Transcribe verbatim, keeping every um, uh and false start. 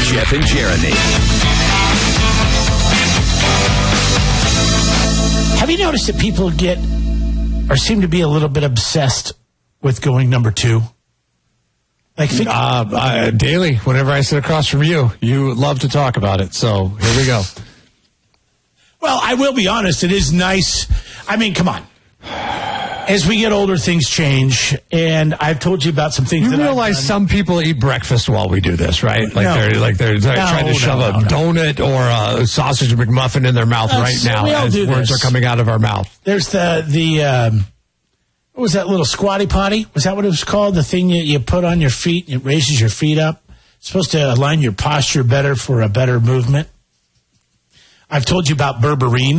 Jeff and Jeremy. Have you noticed that people get or seem to be a little bit obsessed with going number two? Like think- uh, uh, daily, whenever I sit across from you, you love to talk about it. So here we go. Well, I will be honest. It is nice. I mean, come on. As we get older, things change, and I've told you about some things. You that realize I've some people eat breakfast while we do this, right? Like no. they're like they're, they're no, trying to shove no, a no, donut or a sausage McMuffin in their mouth That's, right now we all as do words this. are coming out of our mouth. There's the the um, what was that little squatty potty? Was that what it was called? The thing you, you put on your feet and it raises your feet up. It's supposed to align your posture better for a better movement. I've told you about berberine.